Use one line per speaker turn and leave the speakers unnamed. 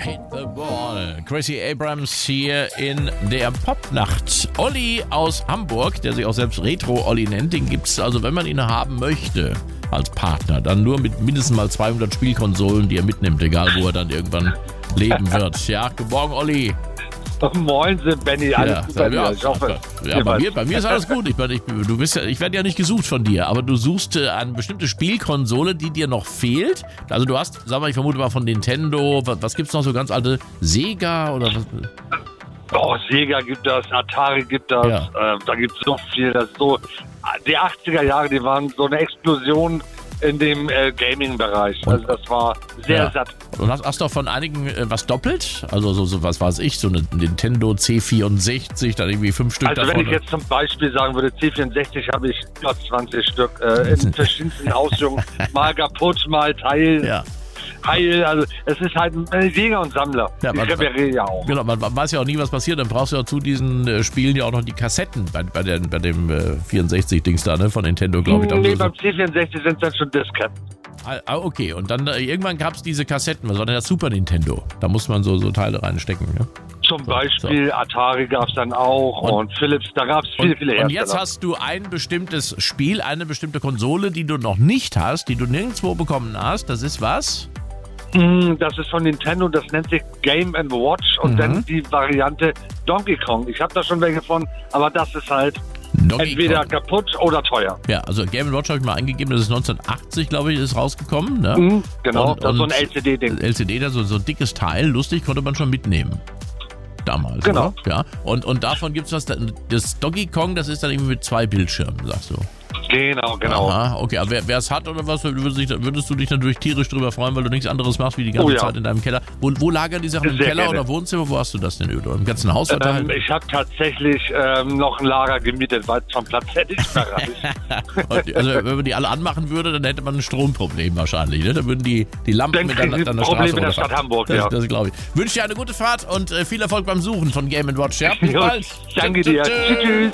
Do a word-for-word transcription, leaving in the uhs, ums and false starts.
Hit the Ball. Gracie Abrams hier in der Popnacht. Olli aus Hamburg, der sich auch selbst Retro-Olli nennt, den gibt's also, wenn man ihn haben möchte als Partner, dann nur mit mindestens mal zweihundert Spielkonsolen, die er mitnimmt, egal wo er dann irgendwann leben wird. Ja, guten Morgen, Olli.
Moin, Benny, alles
ja,
gut bei dir?
Ja,
ich hoffe,
ja, bei, mir, bei mir ist alles gut. Ich, ich, du bist ja, ich werde ja nicht gesucht von dir, aber du suchst äh, eine bestimmte Spielkonsole, die dir noch fehlt. Also du hast, sag mal, ich vermute mal von Nintendo, was, was gibt's noch so ganz alte? Sega oder was?
Oh, Sega gibt das, Atari gibt das,
Ja.
äh, da gibt es so viel. Das ist so, die achtziger Jahre, die waren so eine Explosion in dem äh, Gaming-Bereich. Also das war sehr
Ja.
satt.
Und hast, hast doch von einigen äh, was doppelt? Also so, so was weiß ich, so eine Nintendo C vierundsechzig, dann irgendwie fünf Stück
Also
davon.
wenn ich jetzt zum Beispiel sagen würde, C vierundsechzig habe ich über zwanzig Stück äh, in verschiedensten Ausführungen. Mal kaputt, mal Teil,
Ja.
Heil. Also es ist halt ein Jäger und Sammler.
Ja,
ich
man-
repariere ja auch.
Genau, man, man weiß ja auch nie, was passiert. Dann brauchst du ja zu diesen äh, Spielen ja auch noch die Kassetten bei, bei, der, bei dem äh, vierundsechzig-Dings da, ne, von Nintendo, glaube ich. Dann
Nee,
so, so.
beim C vierundsechzig sind es dann schon Disketten.
Ah, okay. Und dann äh, irgendwann gab es diese Kassetten, was war denn das Super Nintendo? Da muss man so, so Teile reinstecken. Ja?
Zum Beispiel Atari gab es dann auch und,
Und-
Philips, da gab es viele,
Und,
viele
und
Hersteller.
jetzt hast du ein bestimmtes Spiel, eine bestimmte Konsole, die du noch nicht hast, die du nirgendwo bekommen hast. Das ist was?
Mm, Das ist von Nintendo, das nennt sich Game and Watch und
Mhm.
dann die Variante Donkey Kong. Ich habe da schon welche von, aber das ist halt
Donkey
entweder
Kong.
kaputt oder teuer.
Ja, also Game Watch habe ich mal eingegeben, das ist neunzehnhundertachtzig, glaube ich, ist rausgekommen. Ne?
Mhm, genau,
Und-
das ist so ein
und-
L C D-Ding.
L C D, da so, so ein dickes Teil, lustig, konnte man schon mitnehmen. Damals,
Genau.
oder? Ja. Und, und davon gibt es was, das Donkey Kong, das ist dann irgendwie mit zwei Bildschirmen, sagst du.
Genau, genau.
Aha, okay, aber wer es hat oder was, würdest, dich, würdest du dich natürlich tierisch drüber freuen, weil du nichts anderes machst wie die ganze
Oh ja.
Zeit in deinem Keller. Wo, wo lagern die Sachen im
Sehr
Keller
gerne.
oder Wohnzimmer? Wo hast du das denn? Oder im ganzen Haus verteilt?
Ähm, ich habe tatsächlich ähm, noch ein Lager gemietet, weil es vom Platz hätte ich mehr reicht.
Und, also wenn man die alle anmachen würde, dann hätte man ein Stromproblem wahrscheinlich. Ne? Da würden die, die Lampen
Dann
mit
kriegen
der,
sie
an der
Probleme
Straße
in der
runterfahren.
Stadt Hamburg,
das,
ja.
Das glaube ich. Wünsche dir eine gute Fahrt und äh, viel Erfolg beim Suchen von Game and Watch. Ja, bis
Jo,
bald.
danke
Tschö,
dir.
tschö, tschö.
Tschüss.